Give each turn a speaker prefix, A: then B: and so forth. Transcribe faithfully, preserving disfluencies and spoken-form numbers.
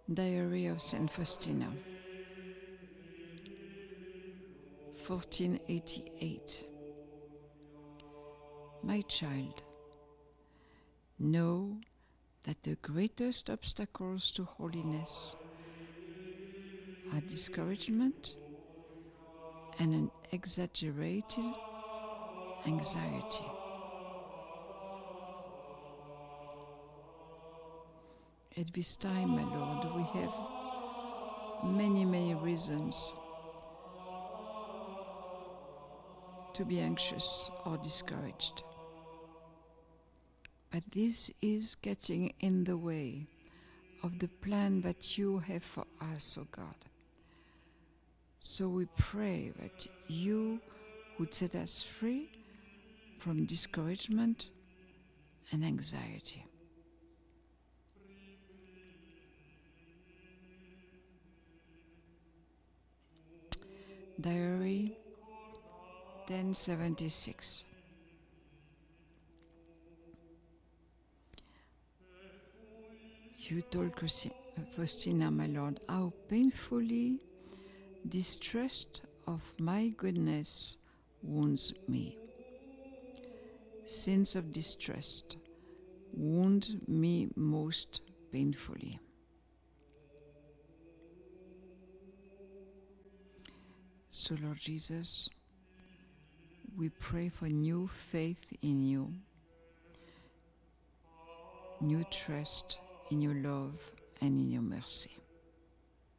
A: Diary of Saint Faustina, fourteen eighty-eight. My child, know that the greatest obstacles to holiness are discouragement and an exaggerated anxiety. At this time, my Lord, we have many, many reasons to be anxious or discouraged. But this is getting in the way of the plan that you have for us, O God. So we pray that you would set us free from discouragement and anxiety. Diary ten seventy-six. You told Faustina, my Lord, how painfully distrust of my goodness wounds me. Sins of distrust wound me most painfully. So, Lord Jesus, we pray for new faith in you, new trust in your love and in your mercy.